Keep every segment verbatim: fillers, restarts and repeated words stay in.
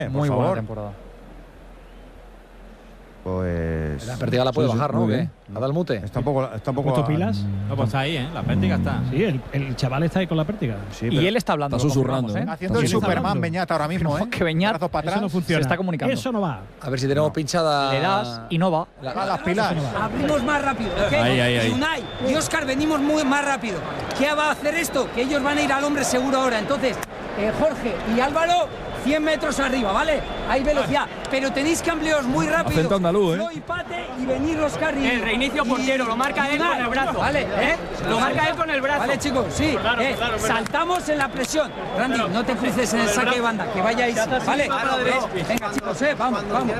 Muy por buena favor. temporada. Pues. La pértiga la puede sí, sí, bajar, ¿no? muy ¿Qué? bien. ¿Ha dado el mute? Está un poco. Está un poco ¿Puesto pilas? No, pues ahí, ¿eh? La pértiga está. Sí, el, el chaval está ahí con la pértiga. Sí, Y pero- él está hablando. Está lo susurrando, confirmamos, ¿eh? Haciendo el Sí, está Superman hablando. Beñat ahora mismo, ¿eh? Que Beñat Brazos para Eso no atrás. funciona. se está comunicando. Eso no va. A ver si tenemos pinchada. Le das y no va. La- A las pilas. Abrimos más rápido, ¿ok? Ahí, ahí, ahí. Y Unai y Óscar venimos muy más rápido. ¿Qué va a hacer esto? Que ellos van a ir al hombre seguro ahora. Entonces, eh, Jorge y Álvaro, cien metros arriba, ¿vale? Hay velocidad. Pero tenéis que ampliaros muy rápido. Acento andaluz, ¿eh? Flo y Pate y venir Óscar y... El reinicio portero, lo marca él con el brazo. Vale, ¿eh? Lo marca él con el brazo. Vale, chicos, sí. eh, saltamos en la presión. Randy, no te cruces en el saque de banda, que vayáis. Vale, eh, venga, chicos, eh, vamos, vamos.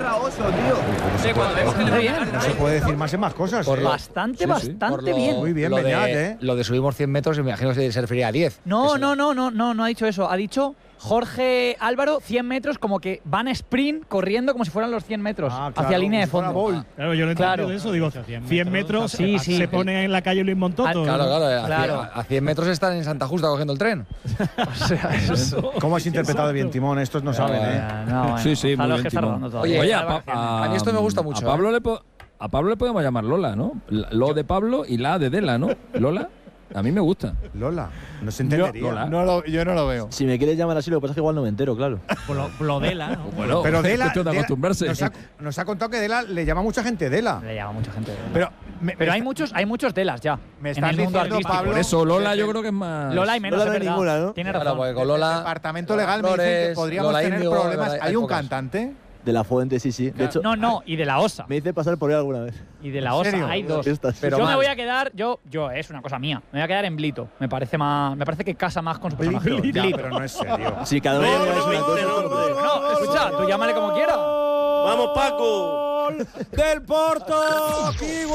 No se puede decir más en más cosas. Por ¿eh? lo- Bastante, Sí, sí. bastante Por lo- bien. Muy bien, lo de, Beñat, ¿eh? Lo de subimos cien metros, me imagino que se refería a diez. No, Eso. no, no, no, no, no ha dicho eso. Ha dicho Jorge Álvaro, cien metros, como que van a sprint corriendo como si fueran los cien metros Ah, claro, hacia línea de como si fuera fondo. Bolt. Claro, yo no he Claro. entendido eso. Digo, cien cien metros, Sí, sí. se pone en la calle Luis Montoto. Ah, Claro, claro, a, Claro. cien- a cien metros están en Santa Justa cogiendo el tren. O sea, eso es. ¿Cómo has interpretado bien, Timón? Estos no saben, ¿eh? Ah, no, bueno, Sí, sí, Gonzalo muy es que bien, está Timón. rodando todavía. Oye, Oye, a a, Pablo- Pa- a mí esto me gusta mucho, A Pablo, le, po- a Pablo le podemos llamar Lola, ¿no? La- Lo de Pablo y la de Dela, ¿no? Lola, a mí me gusta. Lola, no se entendería. Lola. No lo, yo no lo veo. Si me quieres llamar así, lo que pasa es que igual no me entero, claro. Blodela, ¿no? Bueno, Pero es Dela, cuestión de Dela- acostumbrarse. nos, ha, nos ha contado que Dela le llama a mucha gente Dela. Le llama mucha gente. Pero, me, Pero me hay está- muchos, hay muchos Delas ya. Me en estás el mundo diciendo, artístico. Pablo, Por eso Lola desde yo el- creo que es más… Lola hay menos, Lola es no hay verdad. ninguna, ¿no? Tiene Claro, razón. porque con El Lola. departamento legal me dicen que Flores, podríamos Lola tener Índigo, problemas. Lola- ¿Hay un épocas. cantante? De la Fuente, sí, sí. De hecho, No, no, y de la OSA. me hice pasar por él alguna vez. Y de la ¿En OSA serio? hay dos. Estas. Pero yo mal. me voy a quedar, yo, yo, es una cosa mía. Me voy a quedar en Blito. Me parece más, me parece que casa más con su personaje. Ya, Blito. pero no es serio. Sí, cada uno No, es no, una no, cosa. no, pero- no, No, escucha, tú llámale como quieras. ¡Vamos, Paco! Del Porto,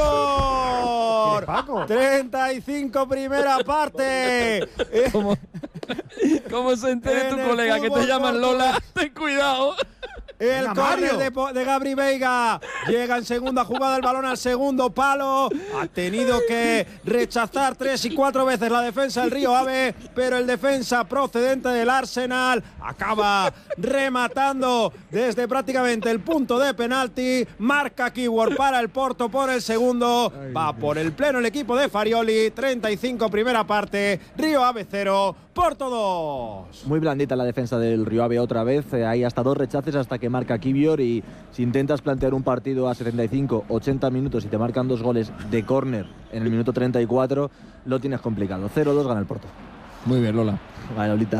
Keyboard. Paco? treinta y cinco primera parte. ¿Cómo, cómo se entere En tu el colega que te fútbol llaman Lola? Ten cuidado. El Venga, córner Mario. de, Po- de Gabri Veiga. Llega en segunda jugada el balón al segundo palo. Ha tenido que rechazar tres y cuatro veces la defensa del Río Ave, pero el defensa procedente del Arsenal acaba rematando desde prácticamente el punto de penalti. Marca Keyboard para el Porto por el segundo. Va por el pleno el equipo de Farioli. treinta y cinco primera parte. Río Ave cero, Porto dos. Muy blandita la defensa del Río Ave otra vez. Eh, hay hasta dos rechaces hasta que marca Kivior, y si intentas plantear un partido a setenta y cinco, ochenta minutos y te marcan dos goles de córner en el minuto treinta y cuatro, lo tienes complicado. cero dos gana el Porto. Muy bien, Lola. Vale, Lolita.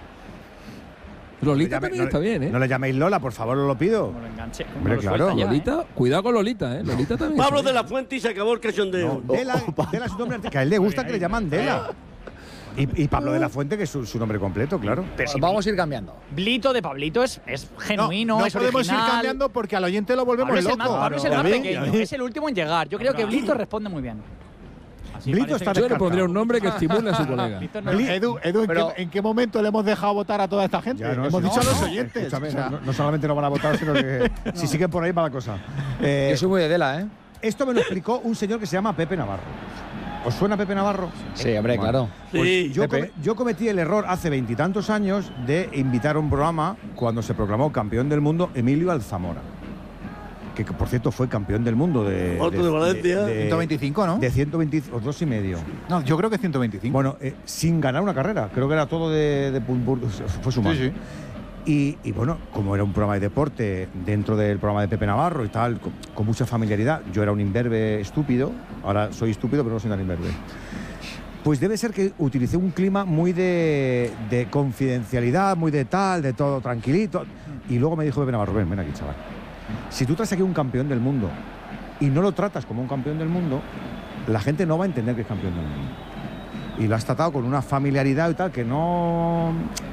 Lolita No le llame- también no le- está bien, ¿eh? No le llaméis Lola, por favor, os lo pido. Como lo enganche. como Hombre, lo claro. suelta ya, Lolita, ¿eh? cuidado con Lolita, ¿eh? Lolita también. Pablo está de bien. la Fuente y se acabó el cachondeo. Dela, Dela es un nombre que a él le gusta que le llaman Dela. Y, y Pablo de la Fuente, que es su, su nombre completo, claro. Vamos a ir cambiando. Blito de Pablito es, es genuino, no es podemos original. ir cambiando porque al oyente lo volvemos Pablo es el loco. más, Pablo es el ¿Y a más mí? pequeño, ¿Y a mí? es el último en llegar. Yo creo que Blito responde muy bien. Así Blito parece está que- Yo le pondría un nombre que estimule a su colega. Blito no- Bli- Edu, Edu, ¿en, Pero- qué, en qué momento le hemos dejado votar a toda esta gente? Ya, no, hemos sí, dicho no, a los no, oyentes. escúchame, o sea, no, no solamente no van a votar, sino que si siguen por ahí va la cosa. Eh, Yo soy muy de Dela, ¿eh? esto me lo explicó un señor que se llama Pepe Navarro. ¿Os suena Pepe Navarro? Sí, hombre, Bueno. claro. Sí. Yo, Pepe. come- yo cometí el error hace veintitantos años de invitar a un programa cuando se proclamó campeón del mundo Emilio Alzamora, que, que, por cierto fue campeón del mundo de, Porto de Valencia. ciento veinticinco, ¿no? de ciento veinticinco, dos y medio. No, yo creo que ciento veinticinco. Bueno, eh, sin ganar una carrera, creo que era todo de, de pum, pum, fue su mano. sí, sí. Y, y bueno, como era un programa de deporte dentro del programa de Pepe Navarro y tal, con, con mucha familiaridad, yo era un imberbe estúpido, ahora soy estúpido pero no soy tan imberbe. Pues debe ser que utilicé un clima muy de, de confidencialidad, muy de tal, de todo tranquilito. Y luego me dijo Pepe Navarro, ven, ven aquí, chaval. Si tú traes aquí un campeón del mundo y no lo tratas como un campeón del mundo, la gente no va a entender que es campeón del mundo. Y lo has tratado con una familiaridad y tal que no...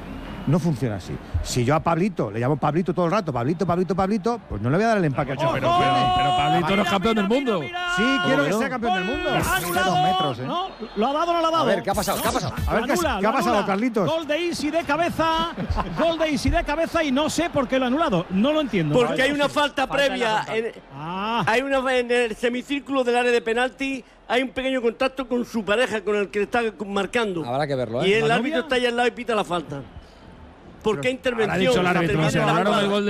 No funciona así. Si yo a Pablito le llamo Pablito todo el rato, Pablito, Pablito, Pablito, pues no le voy a dar el empaque. Pero, Pero, pero, Pero Pablito no es campeón del mundo. sí, quiero que sea campeón del mundo. Mide dos metros, ¿eh? No, lo ha dado o no lo ha dado. A ver, ¿qué ha pasado? ¿Qué ha pasado? A ver, Lo ¿qué, anula, ¿qué ha lo pasado, anula. Carlitos? Gol de Isi de cabeza. Gol de Isi de cabeza y no sé por qué lo ha anulado. No lo entiendo. Porque hay una falta previa. En, Ah, hay una en el semicírculo del área de penalti. Hay un pequeño contacto con su pareja, con el que le está marcando. Habrá que verlo, ¿eh? Y el ¿La árbitro novia? está ahí al lado y pita la falta. ¿Por qué intervención? Ahora ha dicho el árbitro, Termina se la anularon falta. el gol de